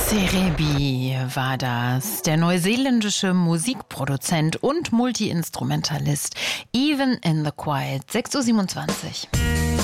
Cerebi war das, der neuseeländische Musikproduzent und Multi-Instrumentalist Even in the Quiet, 6:27 Uhr.